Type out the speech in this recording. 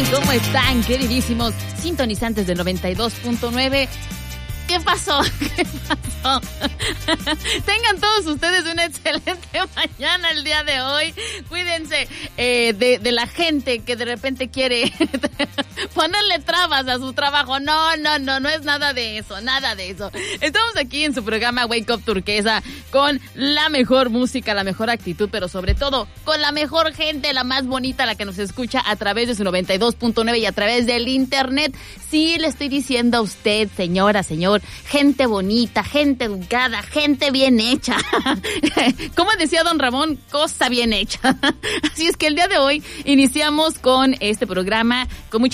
¿Cómo están, queridísimos sintonizantes del 92.9? ¿Qué pasó? ¿Qué pasó? Tengan todos ustedes una excelente mañana el día de hoy. Cuídense de la gente que de repente quiere ponerle trabas a su trabajo. No es nada de eso, nada de eso. Estamos aquí en su programa Wake Up Turquesa con la mejor música, la mejor actitud, pero sobre todo con la mejor gente, la más bonita, la que nos escucha a través de su 92.9 y a través del internet. Sí, le estoy diciendo a usted, señora, señor, gente bonita, gente educada, gente bien hecha. Como decía don Ramón, cosa bien hecha. Así es que el día de hoy iniciamos con este programa con mucha